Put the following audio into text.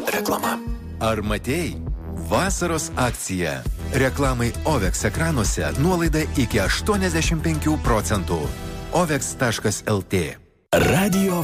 Reklama. Ar matei? Vasaros akcija. Reklamai OVEX ekranuose nuolaida iki 85%. OVEX.lt. Radio